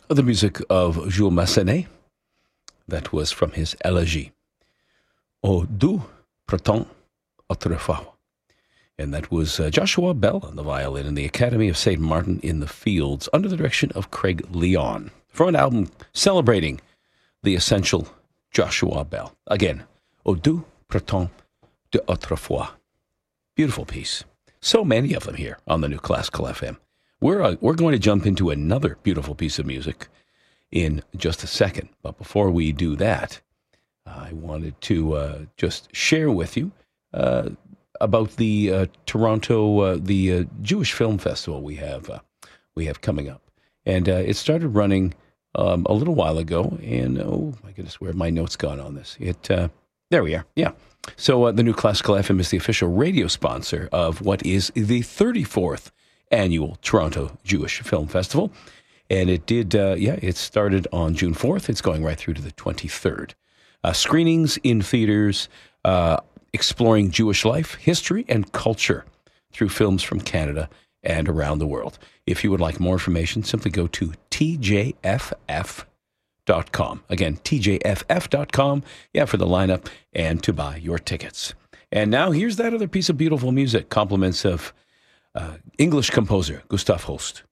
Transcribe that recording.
The music of Jules Massenet. That was from his Elegie. Au doux printemps autrefois. And that was Joshua Bell on the violin in the Academy of St. Martin in the Fields under the direction of Craig Leon from an album celebrating the essential Joshua Bell. Again, Au doux printemps d'autrefois. Beautiful piece. So many of them here on the New Classical FM. We're going to jump into another beautiful piece of music in just a second. But before we do that, I wanted to just share with you about the Toronto the Jewish Film Festival we have coming up, and it started running a little while ago. And oh my goodness, where have my notes gone on this? There we are. Yeah. So the New Classical FM is the official radio sponsor of what is the 34th annual Toronto Jewish Film Festival. And it did, it started on June 4th. It's going right through to the 23rd. Screenings in theaters, exploring Jewish life, history, and culture through films from Canada and around the world. If you would like more information, simply go to tjff.com. Again, tjff.com, for the lineup and to buy your tickets. And now here's that other piece of beautiful music, compliments of English composer Gustav Holst.